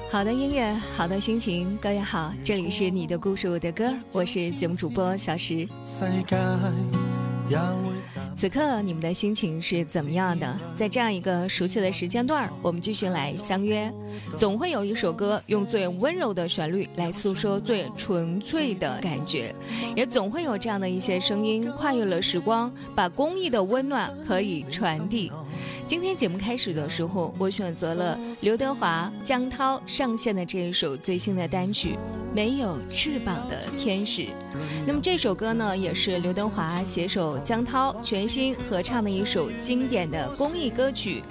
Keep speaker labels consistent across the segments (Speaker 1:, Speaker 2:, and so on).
Speaker 1: 好的音乐，好的心情，各位好，这里是你的故事我的歌，我是节目主播小石。此刻你们的心情是怎么样的？在这样一个熟悉的时间段，我们继续来相约。总会有一首歌用最温柔的旋律来诉说最纯粹的感觉，也总会有这样的一些声音跨越了时光，把公益的温暖可以传递。今天节目开始的时候，我选择了刘德华、江涛上线的这一首最新的单曲《没有翅膀的天使》。那么这首歌呢，也是刘德华携手江涛全新合唱的一首经典的公益歌曲。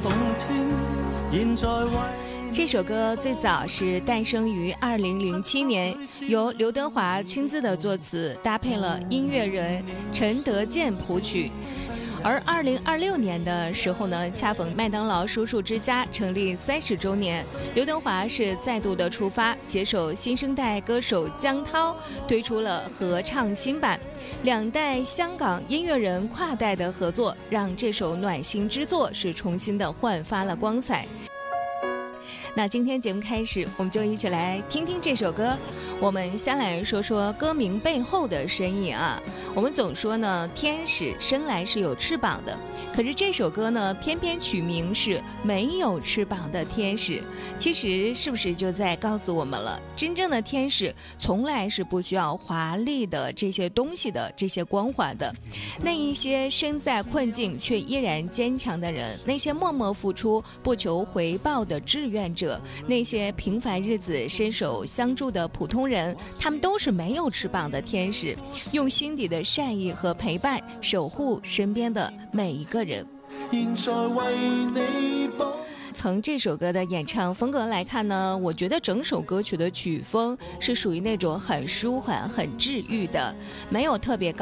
Speaker 1: 这首歌最早是诞生于2007年，由刘德华亲自的作词，搭配了音乐人陈德健谱曲。而2026年的时候呢，恰逢麦当劳叔叔之家成立30周年，刘德华是再度的出发，携手新生代歌手江涛推出了合唱新版。两代香港音乐人跨代的合作，让这首暖心之作是重新的焕发了光彩。那今天节目开始，我们就一起来听听这首歌。我们先来说说歌名背后的深意啊。我们总说呢，天使生来是有翅膀的，可是这首歌呢，偏偏取名是没有翅膀的天使。其实是不是就在告诉我们了，真正的天使从来是不需要华丽的这些东西的，这些光环的。那一些身在困境却依然坚强的人，那些默默付出不求回报的志愿者，那些平凡日子伸手相助的普通人，他们都是没有翅膀的天使，用心底的善意和陪伴守护身边的每一个人。现在为你从这首歌的演唱风格来看呢，我觉得整首歌曲的曲风是属于那种很舒缓很治愈的，没有特别高